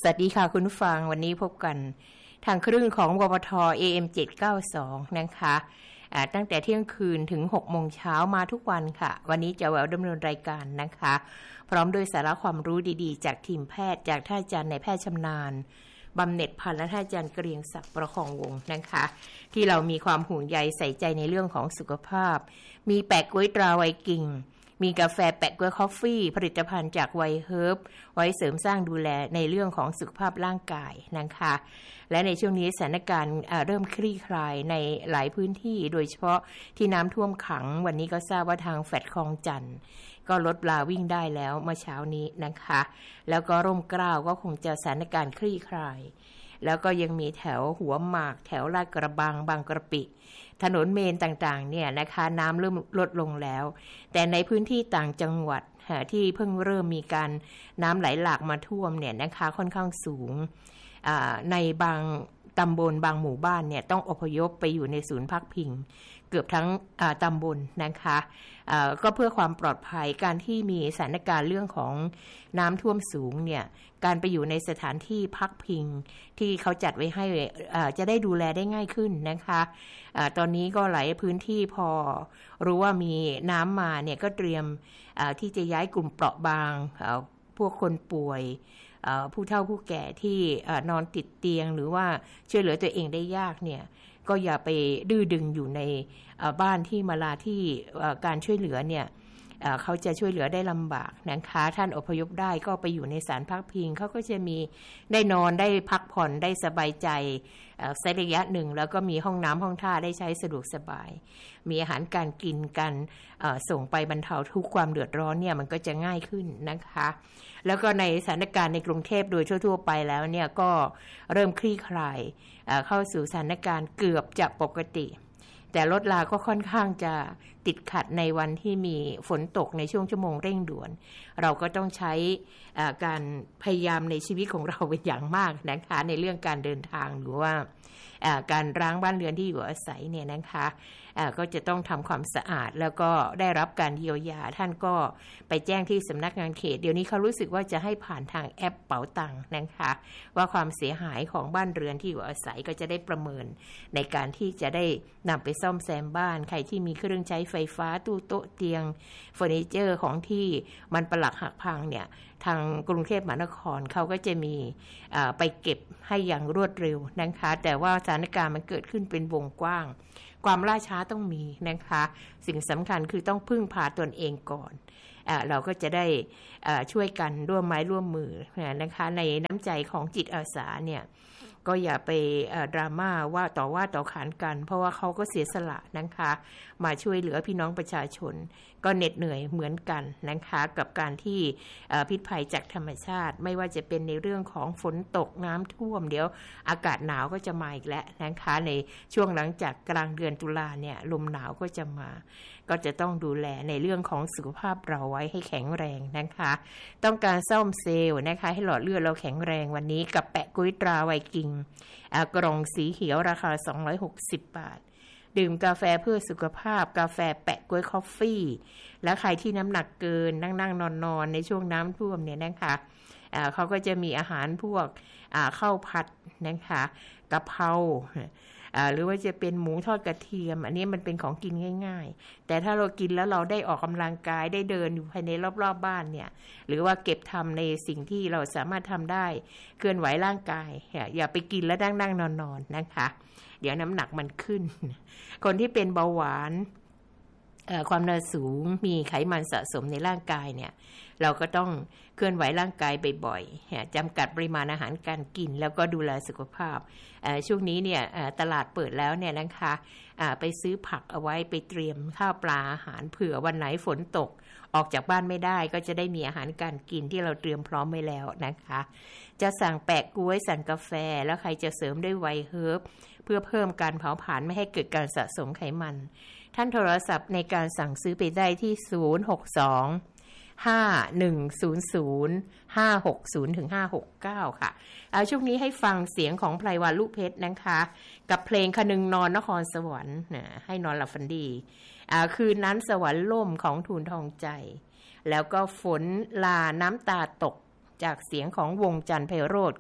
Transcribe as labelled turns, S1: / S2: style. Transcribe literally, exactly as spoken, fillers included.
S1: สวัสดีค่ะคุณผู้ฟังวันนี้พบกันทางคลื่นของวปท เอ เอ็ม เจ็ดร้อยเก้าสิบสองนะคะตั้งแต่เที่ยงคืนถึงหกโมงเช้ามาทุกวันค่ะวันนี้จะแววดำเนินรายการนะคะพร้อมด้วยสาระความรู้ดีๆจากทีมแพทย์จากท่านอาจารย์นายแพทย์ชำนาญบำเหน็จพันธ์และท่านอาจารย์เกรียงศักดิ์ประคองวงศ์นะคะที่เรามีความห่วงใยใส่ใจในเรื่องของสุขภาพมีแปะก๊วยตราไวกิ่งมีกาแฟแปะก๊วยคอฟฟี่ผลิตภัณฑ์จากไวเฮิร์บไว้เสริมสร้างดูแลในเรื่องของสุขภาพร่างกายนะคะและในช่วงนี้สถานการณ์เริ่มคลี่คลายในหลายพื้นที่โดยเฉพาะที่น้ำท่วมขังวันนี้ก็ทราบว่าทางแฟลตคลองจันทน์ก็รถลาวิ่งได้แล้วเมื่อเช้านี้นะคะแล้วก็ร่มเกล้าก็คงจะสถานการณ์คลี่คลายแล้วก็ยังมีแถวหัวหมากแถวลาดกระบังบางกระปิถนนเมนต่างๆเนี่ยนะคะน้ำเริ่มลดลงแล้วแต่ในพื้นที่ต่างจังหวัดที่เพิ่งเริ่มมีการน้ำไหลหลากมาท่วมเนี่ยนะคะค่อนข้างสูงในบางตำบลบางหมู่บ้านเนี่ยต้องอพยพไปอยู่ในศูนย์พักพิงเกือบทั้งตำบลนะคะก็เพื่อความปลอดภัยการที่มีสถานการณ์เรื่องของน้ำท่วมสูงเนี่ยการไปอยู่ในสถานที่พักพิงที่เขาจัดไว้ให้จะได้ดูแลได้ง่ายขึ้นนะคะตอนนี้ก็หลายพื้นที่พอรู้ว่ามีน้ำมาเนี่ยก็เตรียมที่จะย้ายกลุ่มเปราะบางพวกคนป่วยผู้เฒ่าผู้แก่ที่นอนติดเตียงหรือว่าช่วยเหลือตัวเองได้ยากเนี่ยก็อย่าไปดื้อดึงอยู่ในบ้านที่มาลาที่การช่วยเหลือเนี่ยเขาจะช่วยเหลือได้ลำบากนะคะท่านอพยพได้ก็ไปอยู่ในศาลพักพิงเขาก็จะมีได้นอนได้พักผ่อนได้สบายใจสักระยะหนึ่งแล้วก็มีห้องน้ำห้องท่าได้ใช้สะดวกสบายมีอาหารการกินกันส่งไปบรรเทาทุกความเดือดร้อนเนี่ยมันก็จะง่ายขึ้นนะคะแล้วก็ในสถานการณ์ในกรุงเทพโดยทั่วๆไปแล้วเนี่ยก็เริ่มคลี่คลายเข้าสู่สถานการณ์เกือบจะปกติแต่รถลาก็ค่อนข้างจะติดขัดในวันที่มีฝนตกในช่วงชั่วโมงเร่งด่วนเราก็ต้องใช้การพยายามในชีวิตของเราเป็นอย่างมากนะคะในเรื่องการเดินทางหรือว่าการร้างบ้านเรือนที่อยู่อาศัยเนี่ยนะคะก็จะต้องทำความสะอาดแล้วก็ได้รับการเยียวยาท่านก็ไปแจ้งที่สำนักงานเขตเดี๋ยวนี้เขารู้สึกว่าจะให้ผ่านทางแอปเป๋าตังค์นะคะว่าความเสียหายของบ้านเรือนที่อยู่อาศัยก็จะได้ประเมินในการที่จะได้นำไปซ่อมแซมบ้านใครที่มีเครื่องใช้ไฟฟ้าตู้โต๊ะเตียงเฟอร์นิเจอร์ของที่มันปลักหักพังเนี่ยทางกรุงเทพมหานครเขาก็จะมีไปเก็บให้อย่างรวดเร็วนะคะแต่ว่าสถานการณ์มันเกิดขึ้นเป็นวงกว้างความล่าช้าต้องมีนะคะสิ่งสำคัญคือต้องพึ่งพาตนเองก่อนเราก็จะได้ช่วยกันร่วมไม้ร่วมมือนะคะในน้ำใจของจิตอาสาเนี่ยก็อย่าไปดราม่าว่าต่อว่าต่อขานกันเพราะว่าเขาก็เสียสละนะคะมาช่วยเหลือพี่น้องประชาชนก็เหน็ดเหนื่อยเหมือนกันนะคะกับการที่พิษภัยจากธรรมชาติไม่ว่าจะเป็นในเรื่องของฝนตกน้ำท่วมเดี๋ยวอากาศหนาวก็จะมาอีกแล้วนะคะในช่วงหลังจากกลางเดือนตุลาเนี่ยลมหนาวก็จะมาก็จะต้องดูแลในเรื่องของสุขภาพเราไว้ให้แข็งแรงนะคะต้องการซ่อมเซลล์นะคะให้หลอดเลือดเราแข็งแรงวันนี้กับแปะกุ้ยตราไวกิ่งกล่องสีเขียวราคาสองร้อยหกสิบบาทดื่มกาแฟเพื่อสุขภาพกาแฟแปะกล้วยคอฟฟี่และใครที่น้ำหนักเกินนั่งๆนอนๆในช่วงน้ำท่วมเนี่ยนะคะเขาก็จะมีอาหารพวกข้าวผัดนะคะกะเพราหรือว่าจะเป็นหมูทอดกระเทียมอันนี้มันเป็นของกินง่ายๆแต่ถ้าเรากินแล้วเราได้ออกกำลังกายได้เดินอยู่ภายในรอบๆ บ้านเนี่ยหรือว่าเก็บทำในสิ่งที่เราสามารถทำได้เคลื่อนไหวร่างกายอย่าไปกินแล้วนั่งๆนอนๆนะคะเดี๋ยวน้ำหนักมันขึ้นคนที่เป็นเบาหวานความดันสูงมีไขมันสะสมในร่างกายเนี่ยเราก็ต้องเคลื่อนไหวร่างกายบ่อยๆจำกัดปริมาณอาหารการกินแล้วก็ดูแลสุขภาพช่วงนี้เนี่ยตลาดเปิดแล้วเนี่ยนะคะไปซื้อผักเอาไว้ไปเตรียมข้าวปลาอาหารเผื่อวันไหนฝนตกออกจากบ้านไม่ได้ก็จะได้มีอาหารการกินที่เราเตรียมพร้อมไว้แล้วนะคะจะสั่งแปะก๊วยสั่งกาแฟแล้วใครจะเสริมด้วยไวเฮิร์บเพื่อเพิ่มการเผาผลาญไม่ให้เกิดการสะสมไขมันท่านโทรศัพท์ในการสั่งซื้อไปได้ที่ศูนย์ หก สอง ห้า หนึ่ง ศูนย์ ศูนย์ ห้า หก ศูนย์ ถึง ห้า หก เก้าค่ะเอาช่วงนี้ให้ฟังเสียงของไพรวันลูกเพชรนะคะกับเพลงคะนึงนอนนครสวรรค์นะให้นอนหลับฝันดีอ่าคืนนั้นสวรรค์ล่มของทูลทองใจแล้วก็ฝนลาน้ำตาตกจากเสียงของวงจันทร์ไพโรจน์